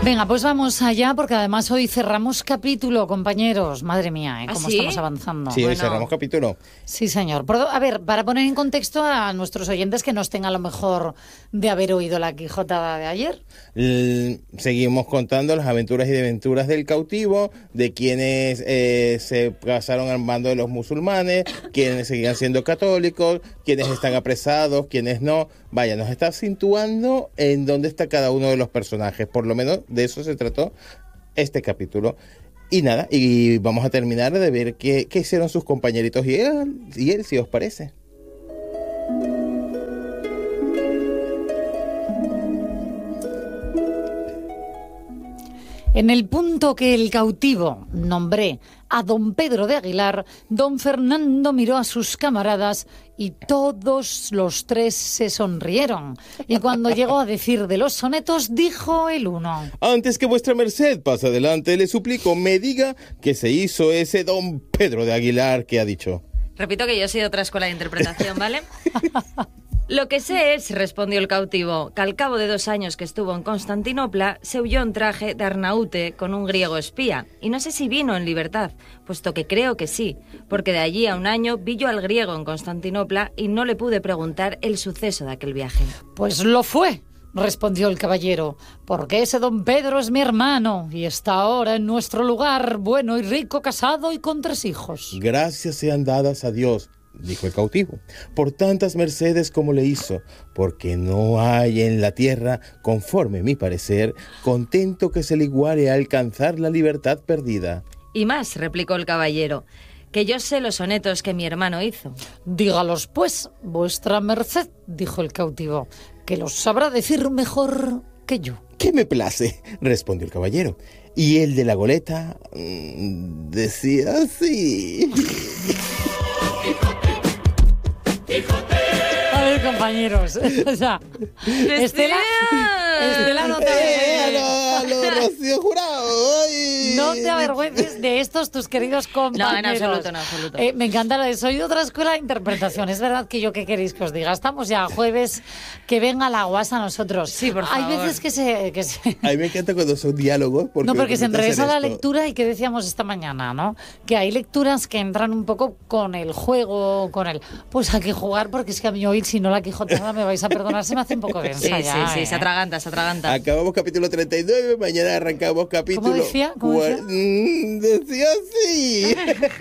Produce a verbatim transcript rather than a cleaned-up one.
Venga, pues vamos allá, porque además hoy cerramos capítulo, compañeros. Madre mía, ¿eh? ¿Cómo ¿Ah, sí? estamos avanzando? Sí, bueno. Hoy cerramos capítulo. Sí, señor. A ver, para poner en contexto a nuestros oyentes que no estén a lo mejor de haber oído la Quijotada de ayer. L- seguimos contando las aventuras y desventuras del cautivo, de quienes eh, se pasaron al bando de los musulmanes, quienes seguían siendo católicos, quienes están apresados, quienes no. Vaya, nos está situando en dónde está cada uno de los personajes. Por lo menos de eso se trató este capítulo. Y nada, y vamos a terminar de ver qué, qué hicieron sus compañeritos y él, y él, si os parece. En el punto que el cautivo nombré a don Pedro de Aguilar, don Fernando miró a sus camaradas y todos los tres se sonrieron. Y cuando llegó a decir de los sonetos, dijo el uno: Antes que vuestra merced pase adelante, le suplico me diga qué se hizo ese don Pedro de Aguilar que ha dicho. Repito que yo soy de otra escuela de interpretación, ¿vale? Lo que sé es, respondió el cautivo, que al cabo de dos años que estuvo en Constantinopla, se huyó en traje de arnaute con un griego espía. Y no sé si vino en libertad, puesto que creo que sí, porque de allí a un año vi yo al griego en Constantinopla y no le pude preguntar el suceso de aquel viaje. Pues lo fue, respondió el caballero, porque ese don Pedro es mi hermano y está ahora en nuestro lugar, bueno y rico, casado y con tres hijos. Gracias sean dadas a Dios, dijo el cautivo, por tantas mercedes como le hizo, porque no hay en la tierra, conforme mi parecer, contento que se le iguale a alcanzar la libertad perdida. Y más, replicó el caballero, que yo sé los sonetos que mi hermano hizo. Dígalos pues, vuestra merced, dijo el cautivo, que los sabrá decir mejor que yo. ¿Qué me place?, respondió el caballero. Y el de la goleta mmm, decía así. A ver, compañeros, o sea, Estela, Estela no te avergüences. Eh, lo, lo, Rocío Jurado. Ay. No te avergüences de estos tus queridos compañeros. No, en absoluto, en absoluto. Eh, me encanta lo de soy de otra escuela de interpretación. Es verdad que yo, ¿qué queréis que os diga? Estamos ya jueves, que venga la guasa a nosotros. Sí, por favor. Hay veces que se... Que se... A mí me encanta cuando son diálogos. Porque no, porque se enrevesa la lectura y que decíamos esta mañana, ¿no? Que hay lecturas que entran un poco con el juego, con el... Pues hay que jugar porque es que a mí hoy, si no la Quijotada, me vais a perdonar, se me hace un poco densa. Sí, ya, sí, sí, ¿eh? se atraganta, se atraganta. Acabamos capítulo treinta y nueve, mañana arrancamos capítulo... ¿Cómo decía? ¿Cómo decía? Decía así.